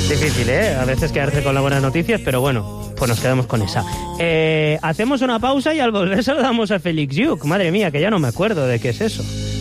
Difícil, ¿eh? A veces quedarse con las buenas noticias, pero bueno, pues nos quedamos con esa. Hacemos una pausa y al volver saludamos a Félix Lluch. Madre mía, que ya no me acuerdo de qué es eso.